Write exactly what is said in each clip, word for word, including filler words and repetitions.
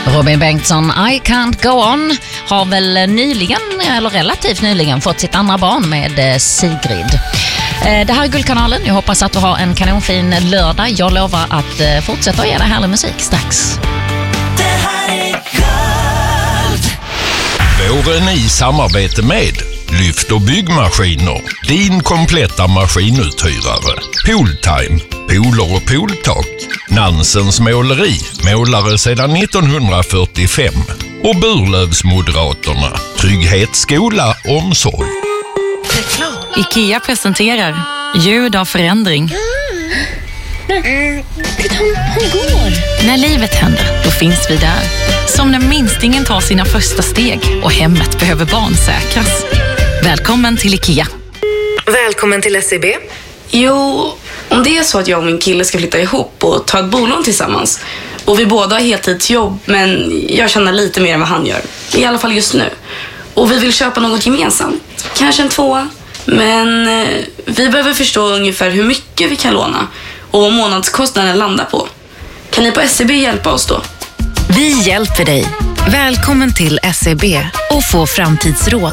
Robin Bengtsson, I Can't Go On, har väl nyligen, eller relativt nyligen, fått sitt andra barn med Sigrid. Det här är Guldkanalen. Jag hoppas att du har en kanonfin lördag. Jag lovar att fortsätta ge dig härlig musik strax. Det här är Guld. Våren i samarbete med Lyft och byggmaskiner. Din kompletta maskinuthyrare. Pooltime. Pooler och pooltak. Nansens måleri. Målare sedan nittonhundrafyrtiofem. Och Burlövsmoderaterna. Trygghet, skola, omsorg. IKEA presenterar ljud av förändring. Mm, hon går. När livet händer, då finns vi där. Som när minstingen tar sina första steg och hemmet behöver barnsäkras. Välkommen till IKEA. Välkommen till S E B. Jo, om det är så att jag och min kille ska flytta ihop och ta ett bolån tillsammans. Och vi båda har heltidsjobb, men jag tjänar lite mer än vad han gör. I alla fall just nu. Och vi vill köpa något gemensamt. Kanske en tvåa. Men eh, vi behöver förstå ungefär hur mycket vi kan låna och vad månadskostnaden landar på. Kan ni på S E B hjälpa oss då? Vi hjälper dig. Välkommen till S E B och få framtidsråd.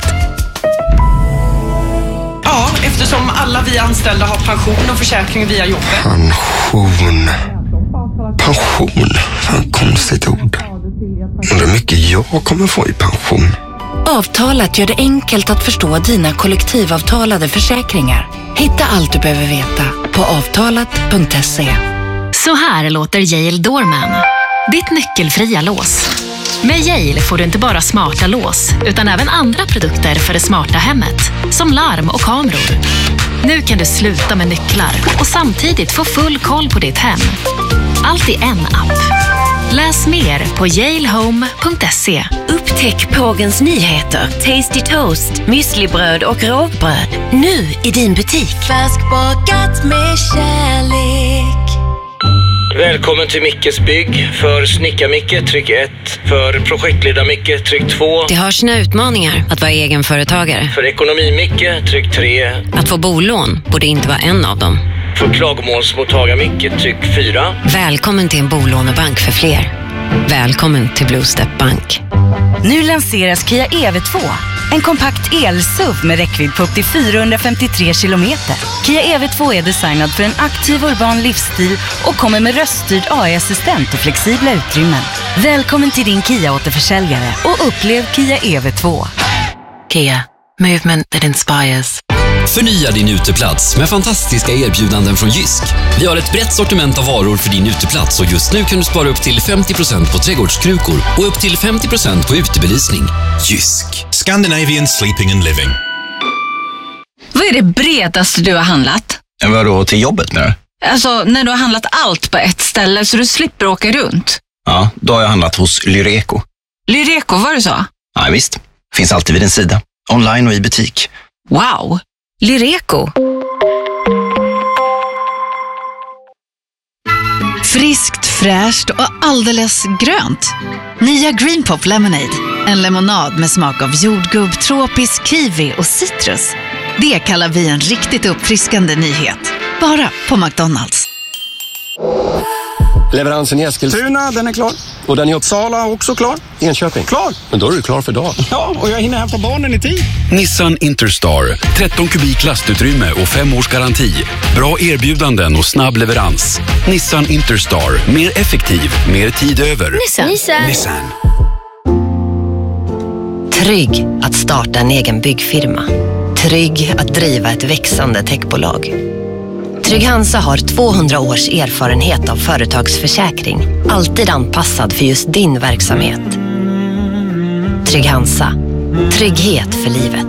Ja, eftersom alla vi anställda har pension och försäkring via jobbet. Pension. Pension. Fan, konstigt ord. Undrar hur mycket jag kommer få i pension. Avtalet gör det enkelt att förstå dina kollektivavtalade försäkringar. Hitta allt du behöver veta på avtalat punkt se. Så här låter Yale Doorman. Ditt nyckelfria lås. Med Yale får du inte bara smarta lås, utan även andra produkter för det smarta hemmet. Som larm och kameror. Nu kan du sluta med nycklar och samtidigt få full koll på ditt hem. Allt i en app. Läs mer på yale home punkt se. Upptäck Pågens nyheter, Tasty Toast, müslibröd och rågbröd. Nu i din butik. Färskbakat med kärlek. Välkommen till Mickes bygg. För snicka Micke, tryck ett. För projektleda Micke, tryck två. Det har sina utmaningar att vara egenföretagare. För ekonomi Micke, tryck tre. Att få bolån borde inte vara en av dem. För klagomålsmottagare Micke, tryck fyra. Välkommen till en bolånebank för fler. Välkommen till Blue Step Bank. Nu lanseras Kia E V två. En kompakt el-S U V med räckvidd på upp till fyrahundrafemtiotre kilometer. Kia E V två är designad för en aktiv urban livsstil och kommer med röststyrd A I-assistent och flexibla utrymmen. Välkommen till din Kia-återförsäljare och upplev Kia E V två. Kia, movement that inspires. Förnya din uteplats med fantastiska erbjudanden från Jysk. Vi har ett brett sortiment av varor för din uteplats och just nu kan du spara upp till femtio procent på trädgårdskrukor och upp till femtio procent på utebelysning. Jysk. Scandinavian Sleeping and Living. Vad är det bredaste du har handlat? Vadå, till jobbet med det? Alltså, när du har handlat allt på ett ställe så du slipper åka runt. Ja, då har jag handlat hos Lyreco. Lyreco, var det så? Ja, visst. Finns alltid vid din sida. Online och i butik. Wow! Lyreco. Friskt, fräscht och alldeles grönt. Nya Green Pop Lemonade. En lemonad med smak av jordgubb, tropisk kiwi och citrus. Det kallar vi en riktigt uppfriskande nyhet. Bara på McDonald's. Leveransen i Eskilstuna, den är klar. Och den i Uppsala också klar. Enköping, klar. Men då är du klar för dagen. Ja, och jag hinner hämta barnen i tid. Nissan Interstar. tretton kubik lastutrymme och fem års garanti. Bra erbjudanden och snabb leverans. Nissan Interstar. Mer effektiv, mer tid över. Nissan. Nissan. Nissan. Trygg att starta en egen byggfirma. Trygg att driva ett växande techbolag. Trygg Hansa har tvåhundra års erfarenhet av företagsförsäkring. Alltid anpassad för just din verksamhet. Trygg Hansa. Trygghet för livet.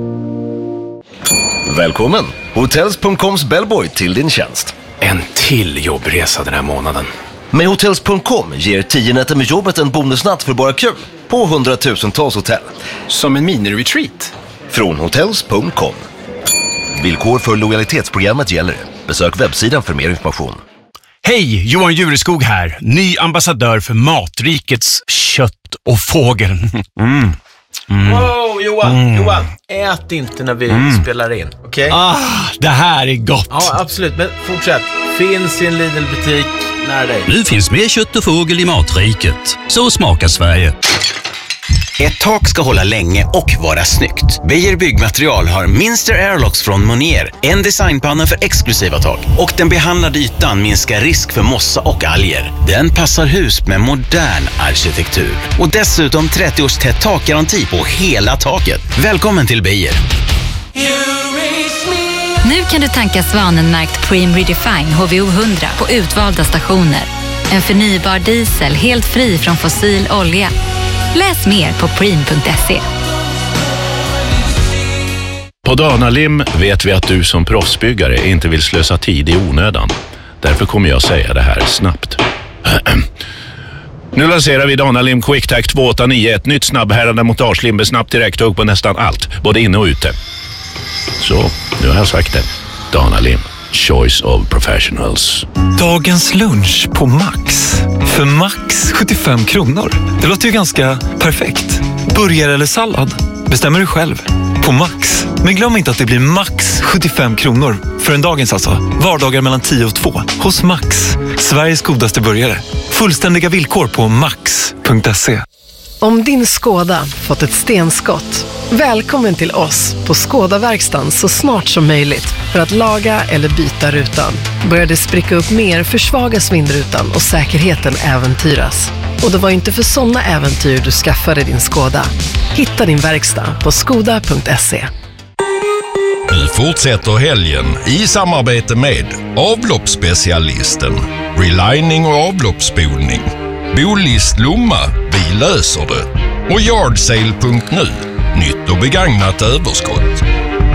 Välkommen! Hotels punkt coms bellboy till din tjänst. En till jobbresa den här månaden. Med Hotels punkt com ger tio nätter med jobbet en bonusnatt för bara kul på hundratusentals hotell. Som en mini-retreat. Från Hotels punkt com. Villkor för lojalitetsprogrammet gäller. Besök webbsidan för mer information. Hej, Johan Jureskog här. Ny ambassadör för Matrikets kött och fågel. Mm. Mm. Wow, Johan, mm. Johan, ät inte när vi mm. spelar in, okej? Okay? Ah, det här är gott. Ja, absolut, men fortsätt. Finns i en Lidl-butik nära dig. Nu finns mer kött och fågel i Matriket. Så smakar Sverige. Ett tak ska hålla länge och vara snyggt. Beijer Byggmaterial har Minster Airlocks från Monier, en designpanna för exklusiva tak. Och den behandlade ytan minskar risk för mossa och alger. Den passar hus med modern arkitektur. Och dessutom trettio års tätt takgaranti på hela taket. Välkommen till Beijer. Nu kan du tanka Svanenmärkt Preem Redefine H V O hundra på utvalda stationer. En förnybar diesel helt fri från fossil olja. Läs mer på preem punkt se. På Danalim vet vi att du som proffsbyggare inte vill slösa tid i onödan. Därför kommer jag säga det här snabbt. Nu lanserar vi Danalim QuickTac två åtta nio, ett nytt snabbhärande montagelim med snabbt direkthugg på nästan allt, både inne och ute. Så, nu har jag sagt det. Danalim, choice of professionals. Dagens lunch på Max. För max sjuttiofem kronor. Det låter ju ganska perfekt. Burgare eller sallad? Bestämmer du själv. På Max. Men glöm inte att det blir max sjuttiofem kronor. För en dagens alltså. Vardagar mellan tio och två. Hos Max. Sveriges godaste burgare. Fullständiga villkor på max punkt se. Om din Skoda fått ett stenskott, välkommen till oss på Skoda-verkstan så snart som möjligt för att laga eller byta rutan. Börjar det spricka upp mer, försvagas vindrutan och säkerheten äventyras. Och det var inte för sådana äventyr du skaffade din Skoda. Hitta din verkstad på skoda punkt se. Nu fortsätter helgen i samarbete med avloppsspecialisten, relining och avloppsspolning. Bolist Lomma, vi löser det. Och yardsale punkt nu, nytt och begagnat överskott.